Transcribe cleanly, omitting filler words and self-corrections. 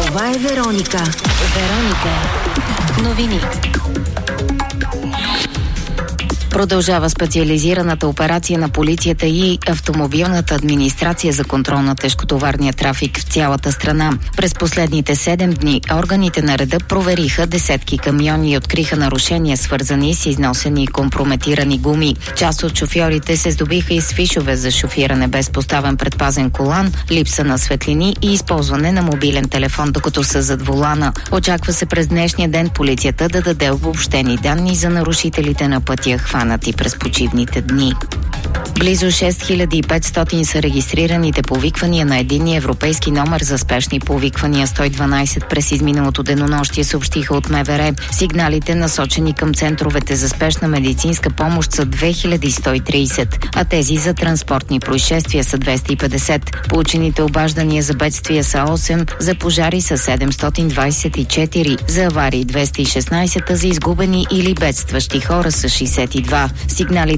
Това е Вероника. Вероника. Новини. Продължава специализираната операция на полицията и автомобилната администрация за контрол на тежкотоварния трафик в цялата страна. През последните 7 дни органите на реда провериха десетки камиони и откриха нарушения, свързани с износени и компрометирани гуми. Част от шофьорите се здобиха и с фишове за шофиране без поставен предпазен колан, липса на светлини и използване на мобилен телефон, докато са зад волана. Очаква се през днешния ден полицията да даде обобщени данни за нарушителите на пътя, хванати през почивните дни. Близо 6500 са регистрираните повиквания на единния европейски номер за спешни повиквания 112 през изминалото денонощие, съобщиха от МВР. Сигналите, насочени към центровете за спешна медицинска помощ, са 2130, а тези за транспортни происшествия са 250. Получените обаждания за бедствия са 8, за пожари са 724, за аварии 216, а за изгубени или бедстващи хора са 62. Сигналите